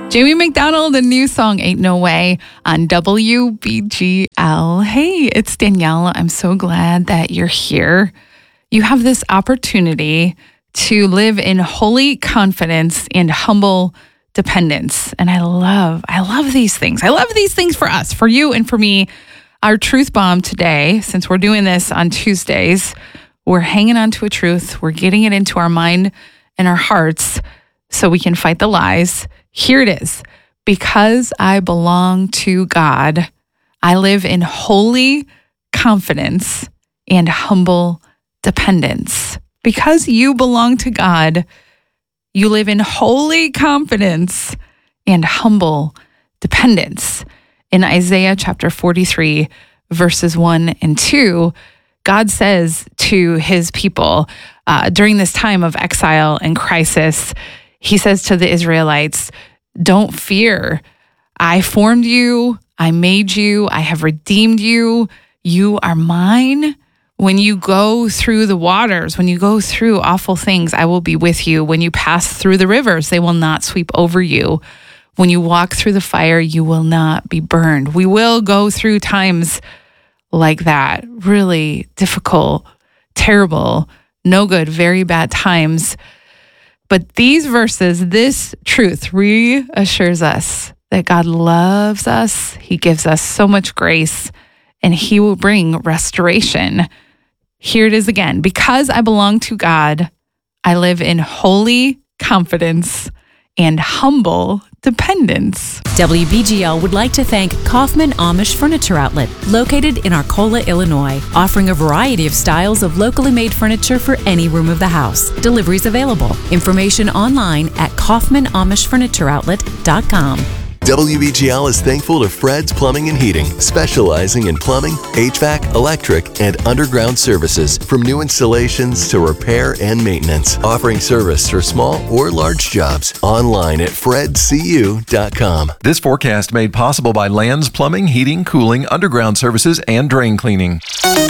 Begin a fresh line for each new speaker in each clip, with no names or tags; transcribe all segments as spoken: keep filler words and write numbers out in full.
Jamie McDonald, a new song, Ain't No Way, on W B G L. Hey, it's Danielle. I'm so glad that you're here. You have this opportunity to live in holy confidence and humble dependence. And I love, I love these things. I love these things for us, for you and for me. Our truth bomb today, since we're doing this on Tuesdays, we're hanging on to a truth. We're getting it into our mind and our hearts so we can fight the lies. Here it is. Because I belong to God, I live in holy confidence and humble dependence. Because you belong to God, you live in holy confidence and humble dependence. In Isaiah chapter forty-three, verses one and two, God says to his people uh, during this time of exile and crisis, he says to the Israelites, don't fear. I formed you. I made you. I have redeemed you. You are mine. When you go through the waters, when you go through awful things, I will be with you. When you pass through the rivers, they will not sweep over you. When you walk through the fire, you will not be burned. We will go through times like that, really difficult, terrible, no good, very bad times. But these verses, this truth reassures us that God loves us. He gives us so much grace, and he will bring restoration. Here it is again. Because I belong to God, I live in holy confidence and humble dependence.
W B G L would like to thank Kaufman Amish Furniture Outlet, located in Arcola, Illinois, offering a variety of styles of locally made furniture for any room of the house. Deliveries available. Information online at kaufman amish furniture outlet dot com.
W B G L is thankful to Fred's Plumbing and Heating, specializing in plumbing, H V A C, electric, and underground services, from new installations to repair and maintenance, offering service for small or large jobs. Online at fred c u dot com.
This forecast made possible by Land's Plumbing, Heating, Cooling, Underground Services, and Drain Cleaning.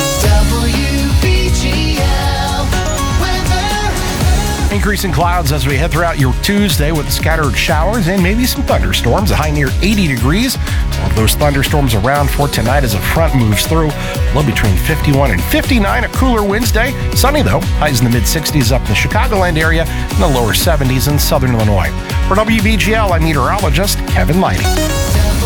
Increasing clouds as we head throughout your Tuesday with scattered showers and maybe some thunderstorms. A high near eighty degrees. All those thunderstorms around for tonight as a front moves through. Low between fifty-one and fifty-nine. A cooler Wednesday. Sunny though. Highs in the mid sixties up in the Chicagoland area and the lower seventies in southern Illinois. For W B G L, I'm meteorologist Kevin Lighty.